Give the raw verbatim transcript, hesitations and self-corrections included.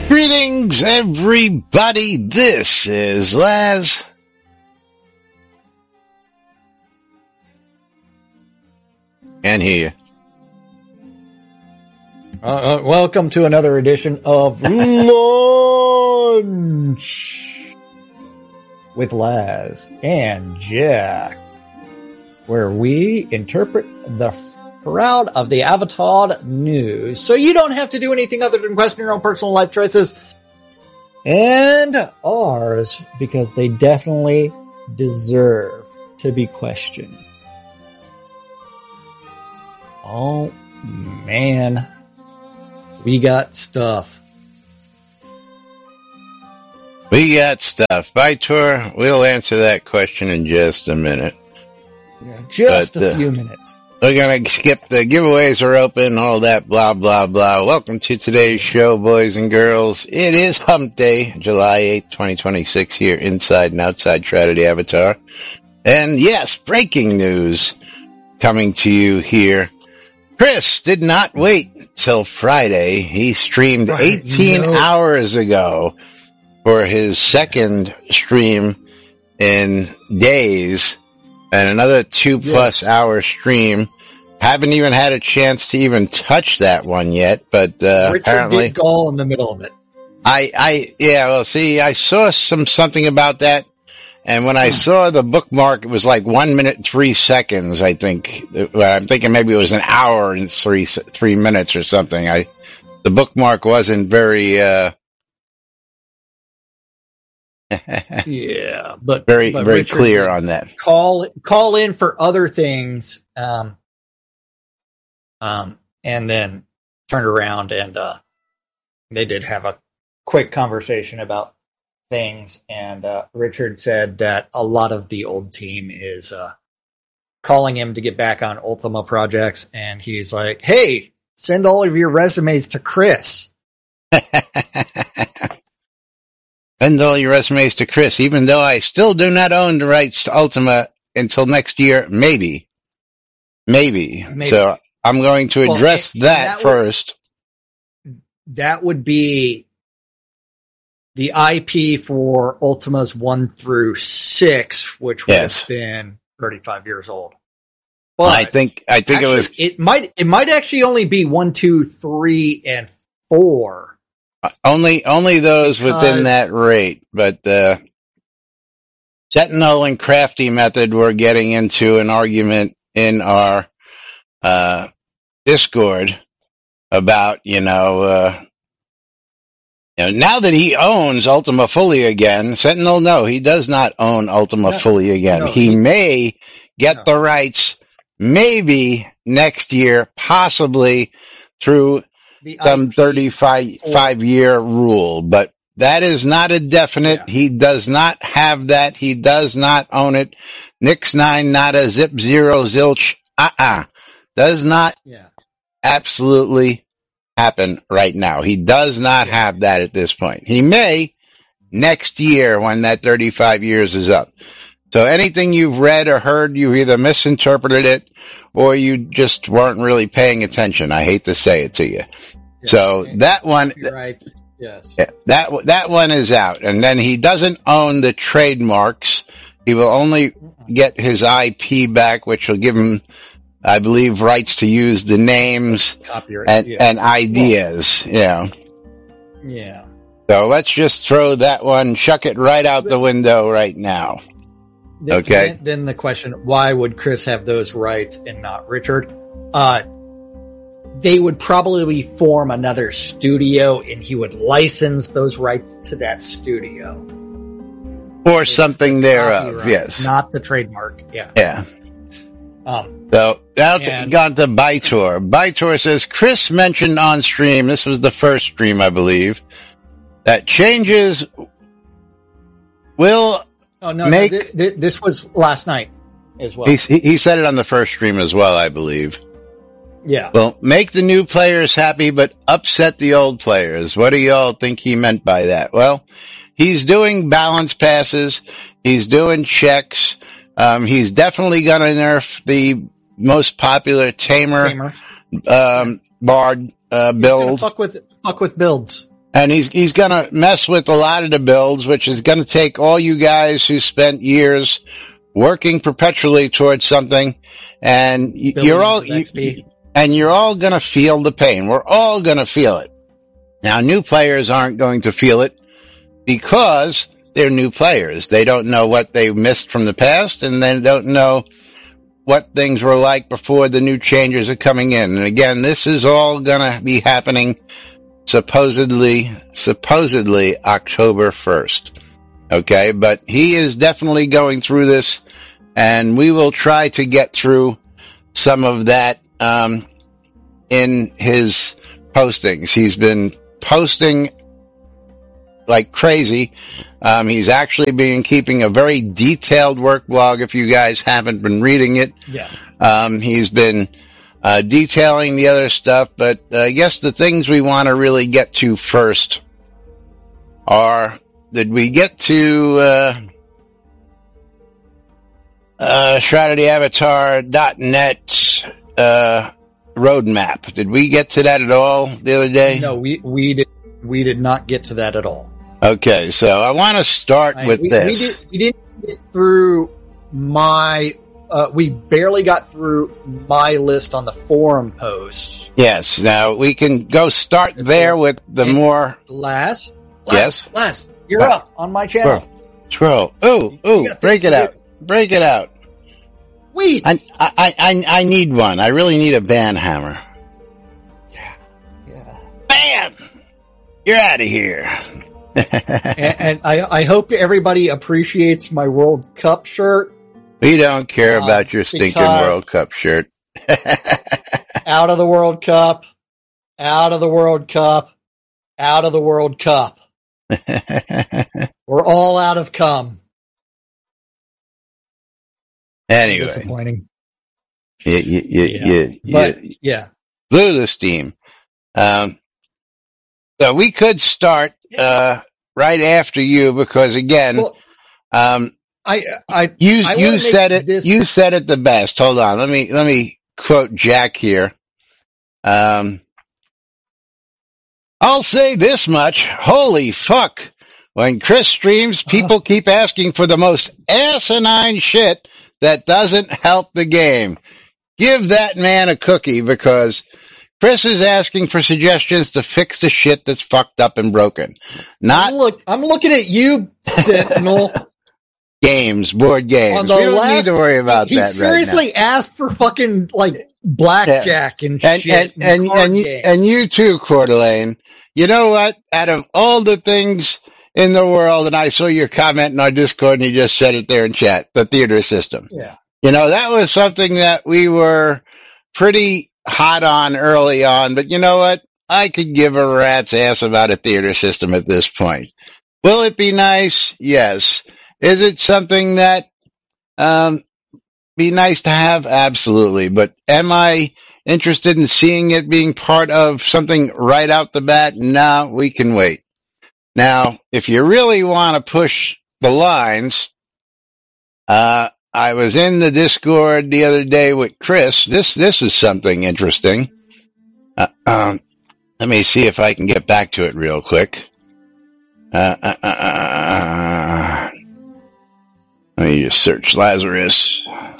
Greetings, everybody. This is Laz. Can't hear you. Uh, uh, welcome to another edition of Lunch with Laz and Jack, where we interpret the crowd of the Avatar news, so you don't have to do anything other than question your own personal life choices and ours, because they definitely deserve to be questioned. Oh man, we got stuff. We got stuff. Vitor, we'll answer that question in just a minute. Yeah, just but, a uh, few minutes. We're going to skip the giveaways are open, all that blah, blah, blah. Welcome to today's show, boys and girls. It is Hump Day, July eighth, twenty twenty-six, here inside and outside Trinity Avatar. And yes, breaking news coming to you here. Chris did not wait till Friday. He streamed eighteen no. hours ago for his second stream in days. And another two plus yes. hour stream. Haven't even had a chance to even touch that one yet, but, uh, Richard apparently. did goal in the middle of it. I, I, yeah, well, see, I saw some, something about that. And when I saw the bookmark, it was like one minute, three seconds, I think. I'm thinking maybe it was an hour and three, three minutes or something. I, the bookmark wasn't very, uh, yeah, but very, but very Richard clear on that. Call, call in for other things, um, um, and then turned around and, uh, they did have a quick conversation about things. And, uh, Richard said that a lot of the old team is, uh, calling him to get back on Ultima projects. And he's like, hey, send all of your resumes to Chris. Send all your resumes to Chris, even though I still do not own the rights to Ultima until next year, maybe. Maybe. maybe. So I'm going to address well, that, that first. Would, that would be the I P for Ultimas one through six, which would yes. have been thirty-five years old. But I think, I think actually, it was, it might, it might actually only be one, two, three, and four. Only, only those because, within that rate, but, uh, Sentinel and Crafty Method were getting into an argument in our, uh, Discord about, you know, uh, you know, now that he owns Ultima fully again, Sentinel, no, he does not own Ultima no, fully again. No, he, he may get no. the rights maybe next year, possibly through some thirty-five five year rule, but that is not a definite. Yeah. He does not have that. He does not own it. Nix nine, not a zip zero zilch. Uh-uh. Does not yeah. absolutely happen right now. He does not yeah. have that at this point. He may next year when that thirty-five years is up. So anything you've read or heard, you either misinterpreted it or you just weren't really paying attention. I hate to say it to you. Yes, so that one, right. Yes. Yeah, that that one is out, and then he doesn't own the trademarks. He will only get his I P back, which will give him, I believe, rights to use the names Copyright, and yeah. and ideas. Yeah. Yeah. So let's just throw that one, chuck it right out the window right now. Then, okay. Then, then the question: why would Chris have those rights and not Richard? Uh. They would probably form another studio and he would license those rights to that studio. Or it's something the thereof, yes. Not the trademark, yeah. Yeah. Um, so, now to, gone to Bytor. Bytor says, Chris mentioned on stream, this was the first stream, I believe, that changes will oh, no, make... No, th- th- this was last night as well. He, he said it on the first stream as well, I believe. Yeah. Well, make the new players happy, but upset the old players. What do y'all think he meant by that? Well, he's doing balance passes. He's doing checks. Um, he's definitely going to nerf the most popular Tamer, Tamer. um, Bard, uh, build. Fuck with, fuck with builds. And he's he's going to mess with a lot of the builds, which is going to take all you guys who spent years working perpetually towards something, and Billions you're all you, and you're all going to feel the pain. We're all going to feel it. Now, new players aren't going to feel it because they're new players. They don't know what they missed from the past, and they don't know what things were like before the new changes are coming in. And again, this is all going to be happening supposedly, supposedly October first. Okay, but he is definitely going through this, and we will try to get through some of that um, in his postings. He's been posting like crazy. Um, he's actually been keeping a very detailed work blog. If you guys haven't been reading it, yeah, um, he's been uh, detailing the other stuff. But uh, I guess the things we want to really get to first are: did we get to uh, uh, Shroud the Avatar dot net uh, roadmap? Did we get to that at all the other day? No, we we did we did not get to that at all. Okay, so I want to start I, with we, this. We, did, we didn't get through my. Uh, we barely got through my list on the forum posts. Yes. Now we can go start there with the and more. Last, last, yes, last. You're uh, up on my channel. Scroll. Ooh, ooh, break it out. Break it out. Wait. I, I, I, I need one. I really need a band hammer. Yeah. Yeah. Bam! You're out of here. and, and I, I hope everybody appreciates my World Cup shirt. We don't care uh, about your stinking World Cup shirt. Out of the World Cup. Out of the World Cup. Out of the World Cup. We're all out of cum. Anyway. Disappointing. You, you, you, yeah. you, but, you yeah. blew the steam. Um, so we could start, uh, right after you because again, well, um, I, I, you, I you said it, this... you said it the best. Hold on. Let me, let me quote Jack here. Um, I'll say this much. Holy fuck. When Chris streams, people uh, keep asking for the most asinine shit that doesn't help the game. Give that man a cookie because Chris is asking for suggestions to fix the shit that's fucked up and broken. Not look. I'm looking at you, Sentinel. Games, board games. On the we don't last, need to worry about he, that. He seriously right now. asked for fucking like blackjack yeah. and, and shit. And and, and, and, you, and you too, Coeur d'Alene. You know what? Out of all the things in the world, and I saw your comment in our Discord, and you just said it there in chat. The theater system. Yeah. You know, that was something that we were pretty hot on early on, but you know what? I could give a rat's ass about a theater system at this point. Will it be nice? Yes. Is it something that, um, be nice to have? Absolutely. But am I interested in seeing it being part of something right out the bat? No, we can wait. Now, if you really want to push the lines, uh, I was in the Discord the other day with Chris. This, this is something interesting. Uh, um, let me see if I can get back to it real quick. Uh, uh, uh, uh, let me just search Lazarus.